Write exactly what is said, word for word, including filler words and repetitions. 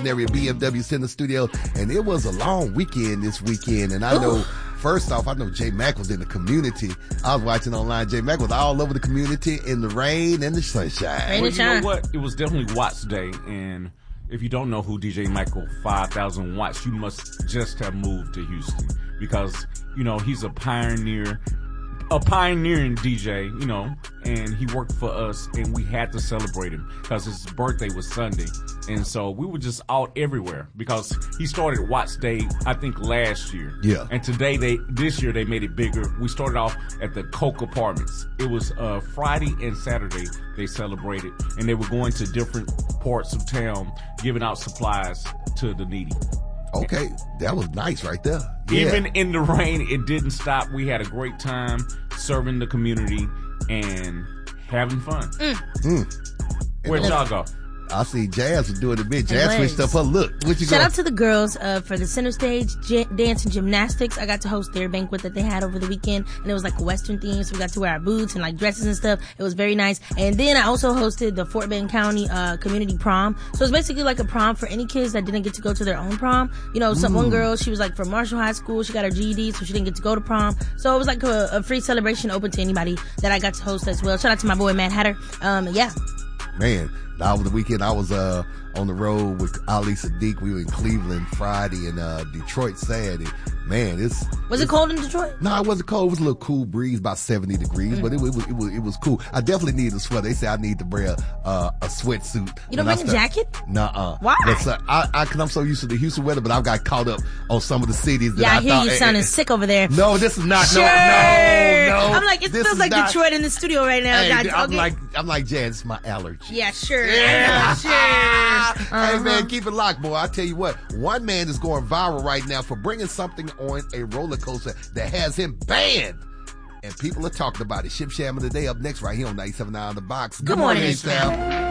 area B M W Center Studio, and it was a long weekend this weekend. And I know, first off, I know J Mac was in the community. I was watching online. J Mac was all over the community in the rain and the sunshine. Well, you know what? It was definitely Watts Day, and if you don't know who D J Michael five thousand Watts, you must just have moved to Houston because, you know, he's a pioneer, a pioneering D J, you know, and he worked for us, and we had to celebrate him because his birthday was Sunday. And so we were just out everywhere because he started Watts Day, I think, last year. Yeah. And today, they this year, they made it bigger. We started off at the Coke Apartments. It was uh, Friday and Saturday they celebrated, and they were going to different parts of town giving out supplies to the needy. Okay, that was nice right there. Yeah. Even in the rain, it didn't stop. We had a great time serving the community and having fun. Mm. Mm. Where'd y'all go? I see Jazz was doing a bit. Jazz switched up her look. What you Shout go? out to the girls uh, for the center stage j- dance and gymnastics. I got to host their banquet that they had over the weekend, and it was like a Western theme, so we got to wear our boots and like dresses and stuff. It was very nice. And then I also hosted the Fort Bend County uh, community prom. So it's basically like a prom for any kids that didn't get to go to their own prom. You know, some Mm. one girl, she was like from Marshall High School. She got her G E D, so she didn't get to go to prom. So it was like a, a free celebration open to anybody that I got to host as well. Shout out to my boy Matt Hatter. Um, yeah. Man, over the weekend I was uh on the road with Ali Sadiq. We were in Cleveland Friday and uh Detroit Saturday. Man, it's Was it's, it cold in Detroit? No, it wasn't cold. It was a little cool breeze, about seventy degrees, mm. but it, it was it was it was cool. I definitely needed a sweater. They say I need to wear a, uh, a sweatsuit. You don't bring a jacket? Nuh-uh. Why? But, uh, I, I, cause I'm so used to the Houston weather, but I've got caught up on some of the cities that yeah, I, I hear thought, you eh, sounding eh, sick over there. No, this is not. Sure. No, no, no. I'm like, it this feels like not, Detroit in the studio right now. Hey, God, I'm okay. like, I'm like, Jan, it's my allergy. Yeah, sure. Yeah. Sure. Uh-huh. Hey man, keep it locked, boy. I tell you what, one man is going viral right now for bringing something on a roller coaster that has him banned. And people are talking about it. Ship Sham of the Day up next right here on ninety-seven point nine The Box. Good, Good morning, morning, Sal.